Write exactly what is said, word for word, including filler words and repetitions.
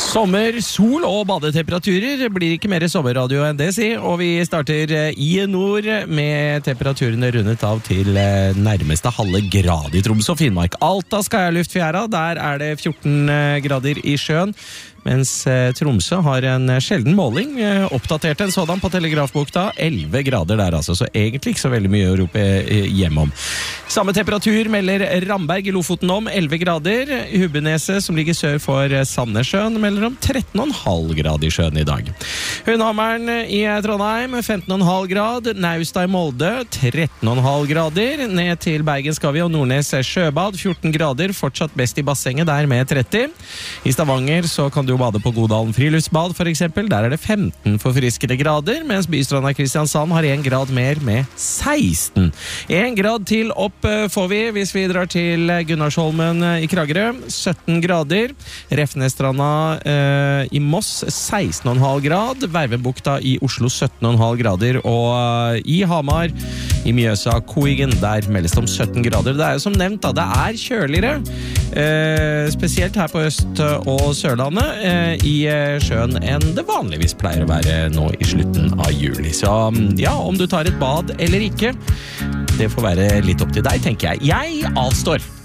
Sommer, sol og badetemperaturer blir ikke mer sommerradio enn det, si. Og vi starter i nord med temperaturene rundet av til nærmeste halve grad i Troms og Finnmark. Alta skal jeg luftfjæra, der er det fjorten grader i sjøen. Mens Tromsø har en sjelden måling, oppdatert en sådan på Telegrafbukta, elleve grader der altså, så egentlig ikke så veldig mye å rope hjem om. Samme temperatur melder Ramberg i Lofoten om, elleve grader. Hubbeneset, som ligger sør for Sandnessjøen, melder om tretten komma fem grader i sjøen i dag. Hundhammeren i Trondheim, femten komma fem grad. Naustad i Molde, tretten komma fem grader. Ned til Bergen skal vi, og Nordnes Sjøbad, fjorten grader. Fortsatt best i bassenget der med tretti. I Stavanger så kan du bade på Godalen friluftsbad for eksempel. Der er det femten forfriskede grader, mens Bystranda Kristiansand har en grad mer med seksten. En grad til opp får vi hvis vi drar til Gunnarsholmen i Kragerø, sytten grader. Refnestranda eh, i Moss, seksten komma fem grad. Vervebukta i Oslo, sytten komma fem grader. Og uh, i Hamar, i Mjøsa, Koigen, der meldes det om sytten grader. Det er jo som nevnt da, det er kjøligere. Eh, spesielt her på Øst- og Sørlandet i sjøen enn det vanligvis pleier å være nå i slutten av juli. Så ja, om du tar et bad eller ikke, det får være litt opp til deg, tenker jeg. Jeg avstår.